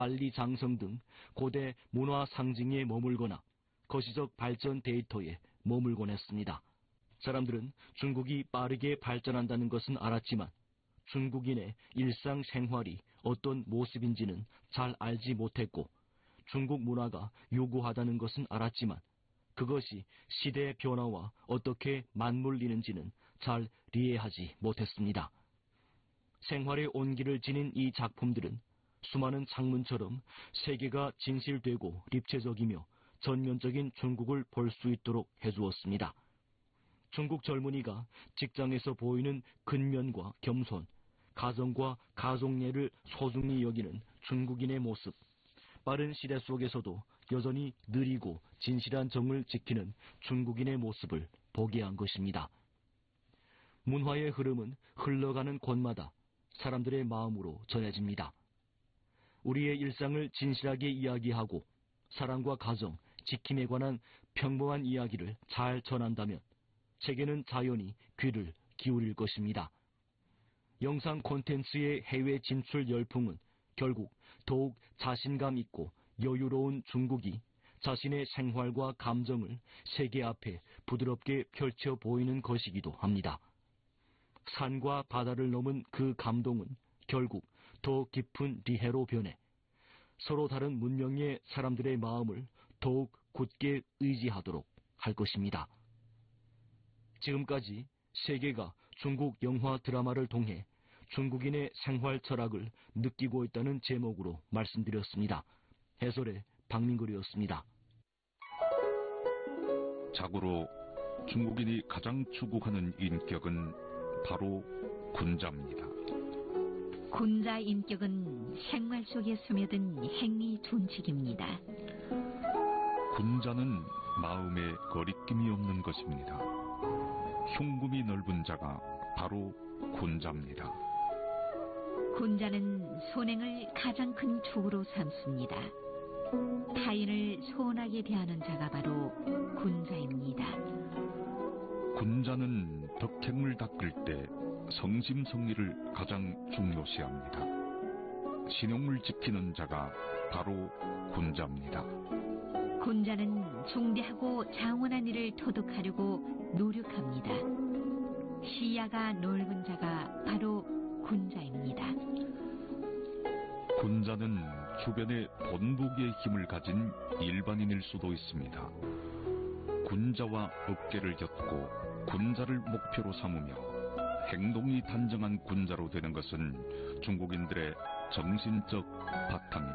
만리장성 등 고대 문화 상징에 머물거나 거시적 발전 데이터에 머물곤 했습니다. 사람들은 중국이 빠르게 발전한다는 것은 알았지만 중국인의 일상생활이 어떤 모습인지는 잘 알지 못했고, 중국 문화가 요구하다는 것은 알았지만 그것이 시대의 변화와 어떻게 맞물리는지는 잘 이해하지 못했습니다. 생활의 온기를 지닌 이 작품들은 수많은 창문처럼 세계가 진실되고 입체적이며 전면적인 중국을 볼 수 있도록 해주었습니다. 중국 젊은이가 직장에서 보이는 근면과 겸손, 가정과 가족예를 소중히 여기는 중국인의 모습, 빠른 시대 속에서도 여전히 느리고 진실한 정을 지키는 중국인의 모습을 보게 한 것입니다. 문화의 흐름은 흘러가는 곳마다 사람들의 마음으로 전해집니다. 우리의 일상을 진실하게 이야기하고 사랑과 가정, 지킴에 관한 평범한 이야기를 잘 전한다면 세계는 자연히 귀를 기울일 것입니다. 영상 콘텐츠의 해외 진출 열풍은 결국 더욱 자신감 있고 여유로운 중국이 자신의 생활과 감정을 세계 앞에 부드럽게 펼쳐 보이는 것이기도 합니다. 산과 바다를 넘은 그 감동은 결국 더 깊은 리해로 변해 서로 다른 문명의 사람들의 마음을 더욱 굳게 의지하도록 할 것입니다. 지금까지 세계가 중국 영화 드라마를 통해 중국인의 생활 철학을 느끼고 있다는 제목으로 말씀드렸습니다. 해설의 박민걸이었습니다. 자고로 중국인이 가장 추구하는 인격은 바로 군자입니다. 군자 인격은 생활 속에 스며든 행위 존칙입니다. 군자는 마음에 거리낌이 없는 것입니다. 흉금이 넓은 자가 바로 군자입니다. 군자는 선행을 가장 큰 축으로 삼습니다. 타인을 소원하게 대하는 자가 바로 군자입니다. 군자는 덕행을 닦을 때 성심성의를 가장 중요시합니다. 신용을 지키는 자가 바로 군자입니다. 군자는 중대하고 장원한 일을 토득하려고 노력합니다. 시야가 넓은 자가 바로 군자입니다. 군자는 주변에 본보기의 힘을 가진 일반인일 수도 있습니다. 군자와 어깨를 엮고 군자를 목표로 삼으며 행동이 단정한 군자로 되는 것은 중국인들의 정신적 바탕입니다.